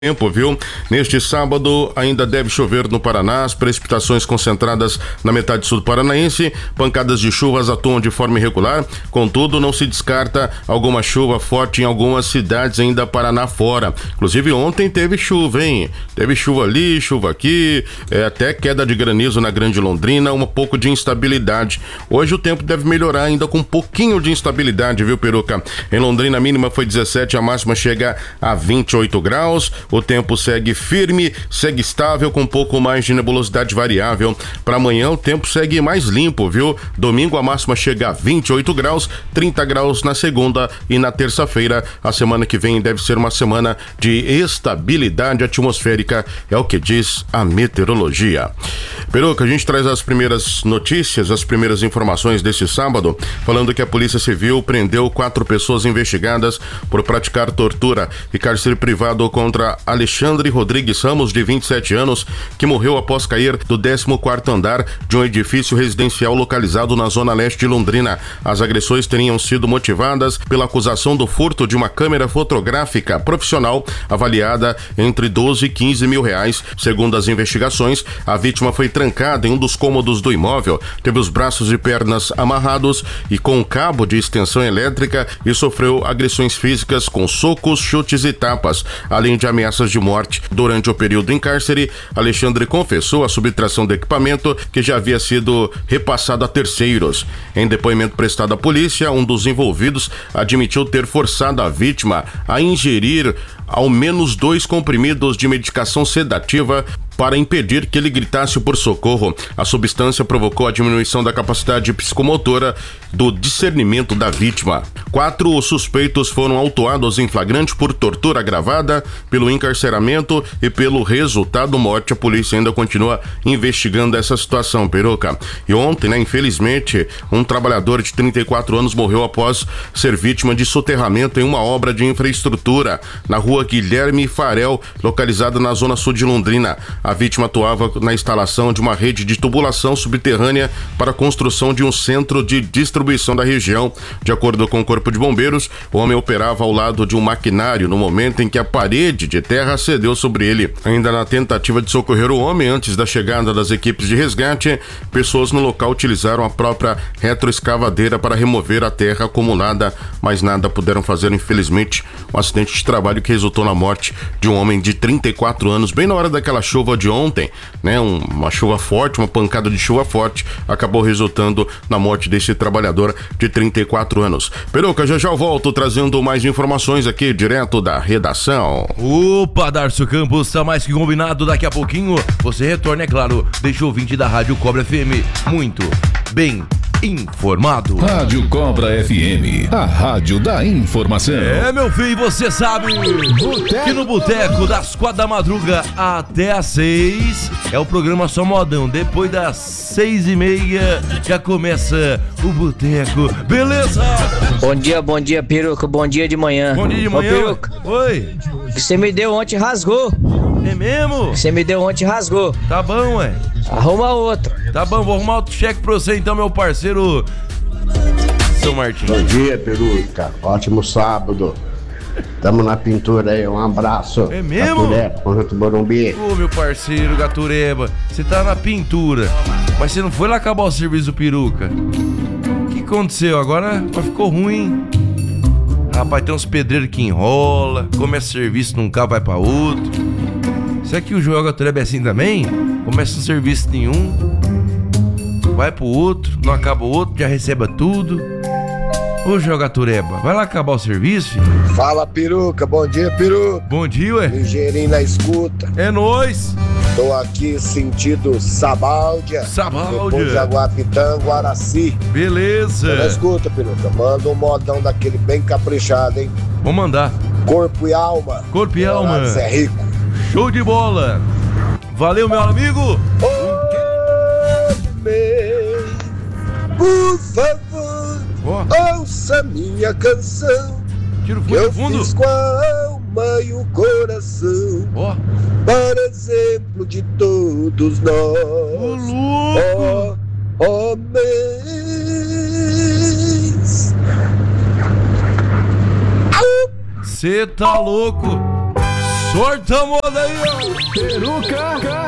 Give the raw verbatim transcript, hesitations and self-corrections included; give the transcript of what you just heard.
Tempo, viu? Neste sábado ainda deve chover no Paraná, as precipitações concentradas na metade sul paranaense, pancadas de chuvas atuam de forma irregular, contudo não se descarta alguma chuva forte em algumas cidades ainda Paraná fora. Inclusive ontem teve chuva, hein? Teve chuva ali, chuva aqui, é, até queda de granizo na Grande Londrina, um pouco de instabilidade. Hoje o tempo deve melhorar ainda com um pouquinho de instabilidade, viu, Peruca? Em Londrina a mínima foi dezessete, a máxima chega a vinte e oito graus. O tempo segue firme, segue estável, com um pouco mais de nebulosidade variável. Para amanhã o tempo segue mais limpo, viu? Domingo a máxima chega a vinte e oito graus, trinta graus na segunda e na terça-feira. A semana que vem deve ser uma semana de estabilidade atmosférica, é o que diz a meteorologia. Peruca, a gente traz as primeiras notícias, as primeiras informações desse sábado, falando que a Polícia Civil prendeu quatro pessoas investigadas por praticar tortura e cárcere privado contra Alexandre Rodrigues Ramos, de vinte e sete anos, que morreu após cair do décimo quarto andar de um edifício residencial localizado na zona leste de Londrina. As agressões teriam sido motivadas pela acusação do furto de uma câmera fotográfica profissional avaliada entre doze e quinze mil reais. Segundo as investigações, a vítima foi trancada em um dos cômodos do imóvel, teve os braços e pernas amarrados e com um cabo de extensão elétrica e sofreu agressões físicas com socos, chutes e tapas, além de ameaças de morte. Durante o período em cárcere, Alexandre confessou a subtração do equipamento que já havia sido repassado a terceiros. Em depoimento prestado à polícia, um dos envolvidos admitiu ter forçado a vítima a ingerir ao menos dois comprimidos de medicação sedativa para impedir que ele gritasse por socorro. A substância provocou a diminuição da capacidade psicomotora do discernimento da vítima. Quatro suspeitos foram autuados em flagrante por tortura agravada, pelo encarceramento e pelo resultado morte. A polícia ainda continua investigando essa situação, Peruca. E ontem, né, infelizmente, um trabalhador de trinta e quatro anos morreu após ser vítima de soterramento em uma obra de infraestrutura na rua Guilherme Farel, localizada na zona sul de Londrina. A vítima atuava na instalação de uma rede de tubulação subterrânea para a construção de um centro de distribuição da região. De acordo com o Corpo de Bombeiros, o homem operava ao lado de um maquinário no momento em que a parede de terra cedeu sobre ele. Ainda na tentativa de socorrer o homem antes da chegada das equipes de resgate, pessoas no local utilizaram a própria retroescavadeira para remover a terra acumulada, mas nada puderam fazer, infelizmente. Um acidente de trabalho que resultou na morte de um homem de trinta e quatro anos, bem na hora daquela chuva de ontem, né? Um, uma chuva forte, uma pancada de chuva forte, acabou resultando na morte desse trabalhador de trinta e quatro anos. Peruca, já já eu volto trazendo mais informações aqui, direto da redação. Opa, Darcio Campos, tá mais que combinado. Daqui a pouquinho você retorna, é claro, deixa o ouvinte da Rádio Cobra F M muito bem informado. Rádio Cobra F M, a rádio da informação. É, meu filho, você sabe Boteco. Que no Boteco, das quatro da madruga até às seis, é o programa Só Modão. Depois das seis e meia já começa o Boteco, beleza? Bom dia, bom dia, Peruca, bom dia de manhã. Bom dia de manhã. Ô, Peruca. Oi. O que você me deu ontem rasgou. É mesmo? O que você me deu ontem rasgou. Tá bom, ué. Arruma outro. Tá bom, vou arrumar outro cheque pra você então, meu parceiro São Martinho. Bom dia, Peruca. Ótimo sábado. Tamo na pintura aí, um abraço. É mesmo? Gatureba, Conjunto Morumbi. Ô, meu parceiro Gatureba, você tá na pintura, mas você não foi lá acabar o serviço do Peruca. O que aconteceu? Agora ficou ruim. Rapaz, tem uns pedreiros que enrola, começa serviço num carro, vai pra outro. Será que o Joel Gatureba é assim também? Começa um serviço nenhum, vai pro outro, não acaba o outro, já receba tudo. Ô, Joel Gatureba, vai lá acabar o serviço, filho? Fala, Peruca, bom dia, Peruca. Bom dia, ué. Ligeirinho na escuta. É nóis. Tô aqui sentido Sabáudia. Sabáudia. Depois de Jaguapitã, Guaraci. Beleza. Tô na escuta, Peruca. Manda um modão daquele bem caprichado, hein? Vou mandar. Corpo e alma. Corpo e alma. Zé Rico. Show de bola. Valeu, meu amigo. Homem, por favor, oh. ouça minha canção. Tira o fundo, eu fundo. fiz com a alma e o coração, oh. para exemplo de todos nós. Ô, louco. Oh, homens. Cê tá louco. Sorta a moda aí, ó. Peruca.